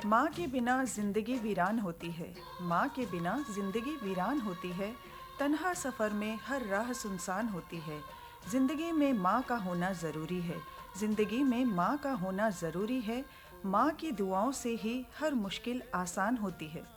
माँ के बिना जिंदगी वीरान होती है, माँ के बिना जिंदगी वीरान होती है। तन्हा सफ़र में हर राह सुनसान होती है। ज़िंदगी में माँ का होना ज़रूरी है, ज़िंदगी में माँ का होना ज़रूरी है। माँ की दुआओं से ही हर मुश्किल आसान होती है।